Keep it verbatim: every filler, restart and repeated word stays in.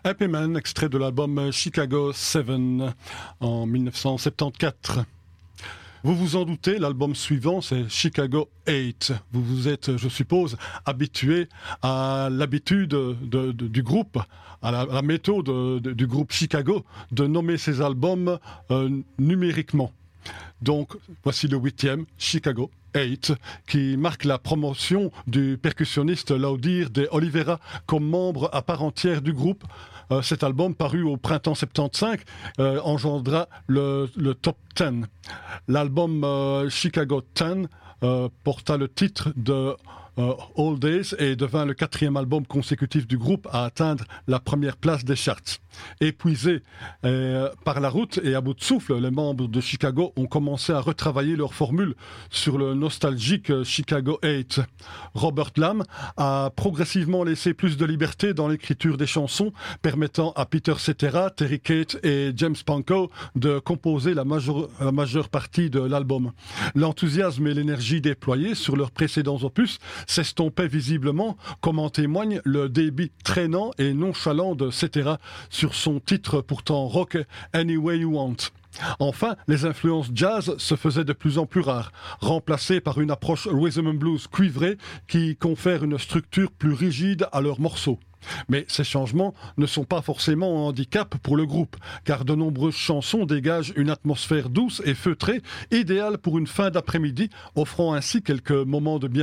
Happy Man, extrait de l'album Chicago sept en mille neuf cent soixante-quatorze. Vous vous en doutez, l'album suivant, c'est Chicago huit. Vous vous êtes, je suppose, habitué à l'habitude de, de, du groupe, à la, à la méthode de, de, du groupe Chicago, de nommer ses albums euh, numériquement. Donc, voici le huitième, Chicago huit, qui marque la promotion du percussionniste Laudir de Oliveira comme membre à part entière du groupe. Euh, cet album, paru au printemps soixante-quinze, euh, engendra le, le top dix. L'album euh, Chicago dix euh, porta le titre de euh, All Days et devint le quatrième album consécutif du groupe à atteindre la première place des charts. Épuisés euh, par la route et à bout de souffle, les membres de Chicago ont commencé à retravailler leur formule sur le nostalgique Chicago huit. Robert Lamm a progressivement laissé plus de liberté dans l'écriture des chansons, permettant à Peter Cetera, Terry Kate et James Pankow de composer la majeure, la majeure partie de l'album. L'enthousiasme et l'énergie déployés sur leurs précédents opus s'estompaient visiblement, comme en témoigne le débit traînant et nonchalant de Cetera sur son titre pourtant rock Any Way You Want. Enfin, les influences jazz se faisaient de plus en plus rares, remplacées par une approche rhythm and blues cuivrée qui confère une structure plus rigide à leurs morceaux. Mais ces changements ne sont pas forcément un handicap pour le groupe, car de nombreuses chansons dégagent une atmosphère douce et feutrée, idéale pour une fin d'après-midi, offrant ainsi quelques moments de bien